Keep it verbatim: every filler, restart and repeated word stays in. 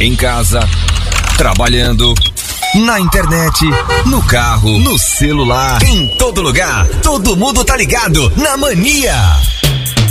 Em casa, trabalhando, na internet, no carro, no celular, em todo lugar. Todo mundo tá ligado na Mania.